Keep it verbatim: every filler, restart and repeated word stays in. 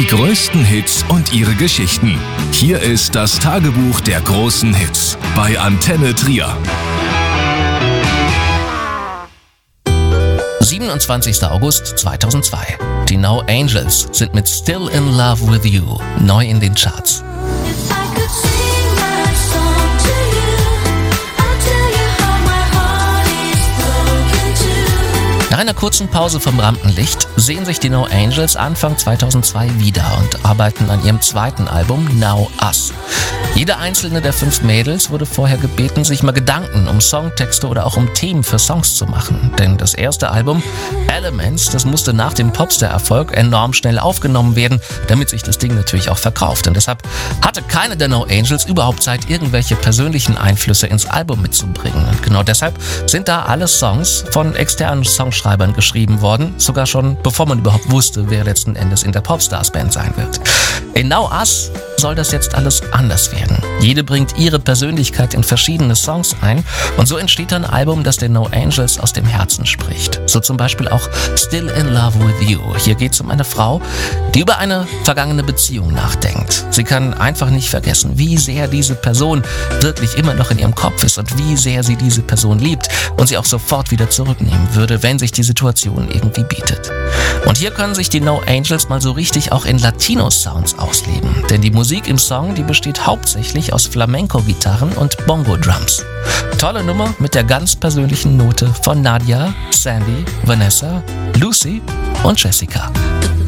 größten Hits und ihre Geschichten. Hier ist das Tagebuch der großen Hits bei Antenne Trier. siebenundzwanzigster August zweitausendzwei. Die No Angels sind mit Still in Love with You neu in den Charts. Nach einer kurzen Pause vom Rampenlicht sehen sich die No Angels Anfang zweitausendzwei wieder und arbeiten an ihrem zweiten Album Now Us. Jede einzelne der fünf Mädels wurde vorher gebeten, sich mal Gedanken um Songtexte oder auch um Themen für Songs zu machen. Denn das erste Album, Elements, das musste nach dem Popstar-Erfolg enorm schnell aufgenommen werden, damit sich das Ding natürlich auch verkauft. Und deshalb hatte keine der No Angels überhaupt Zeit, irgendwelche persönlichen Einflüsse ins Album mitzubringen. Und genau deshalb sind da alle Songs von externen Songschreibern geschrieben worden, sogar schon bevor man überhaupt wusste, wer letzten Endes in der Popstars-Band sein wird. In Now Us soll das jetzt alles anders werden. Jede bringt ihre Persönlichkeit in verschiedene Songs ein und so entsteht ein Album, das den No Angels aus dem Herzen spricht. So zum Beispiel auch Still in Love with You. Hier geht es um eine Frau, die über eine vergangene Beziehung nachdenkt. Sie kann einfach nicht vergessen, wie sehr diese Person wirklich immer noch in ihrem Kopf ist und wie sehr sie diese Person liebt und sie auch sofort wieder zurücknehmen würde, wenn sich die Situation irgendwie bietet. Und hier können sich die No Angels mal so richtig auch in Latino-Sounds ausleben. Denn die Musik im Song, die besteht hauptsächlich aus Flamenco-Gitarren und Bongo-Drums. Tolle Nummer mit der ganz persönlichen Note von Nadia, Sandy, Vanessa, Lucy und Jessica.